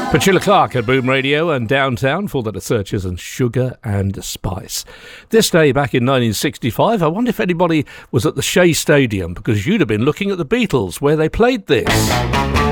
Petula Clark at Boom Radio and Downtown for the Searchers and Sugar and Spice. This day back in 1965, I wonder if anybody was at the Shea Stadium, because you'd have been looking at the Beatles where they played this.